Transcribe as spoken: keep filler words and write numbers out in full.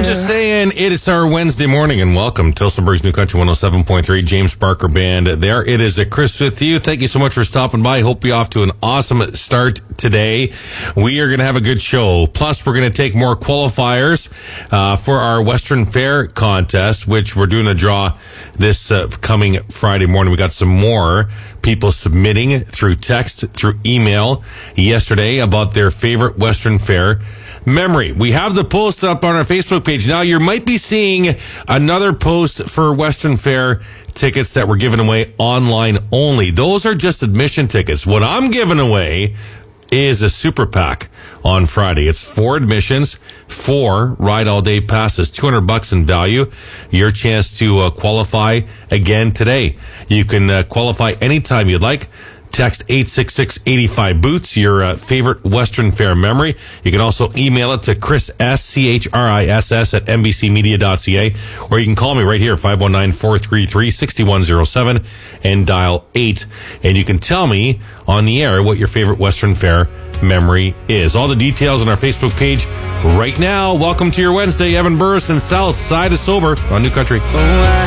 just saying, it is our Wednesday morning, and welcome to Tilsonburg's New Country one oh seven point three, James Barker Band. There it is, at Chris with you. Thank you so much for stopping by. Hope you're off to an awesome start today. We are going to have a good show. Plus, we're going to take more qualifiers uh, for our Western Fair contest, which we're doing a draw this uh, coming Friday morning. We got some more people submitting through text, through email yesterday about their favorite Western Fair memory. We have the post up on our Facebook page. Now, you might be seeing another post for Western Fair tickets that were given away online only. Those are just admission tickets. What I'm giving away is a super pack on Friday. It's four admissions, four ride all day passes, two hundred bucks in value. Your chance to uh, qualify again today. You can uh, qualify anytime you'd like. Text eight six six, eight five, boots, your uh, favorite Western Fair memory. You can also email it to Chris S, C H R I S S at N B C media dot C A, or you can call me right here, five one nine, four three three, six one zero seven, and dial eight. And you can tell me on the air what your favorite Western Fair memory is. All the details on our Facebook page right now. Welcome to your Wednesday. Evan Burris and South Side of Sober on New Country. Oh, I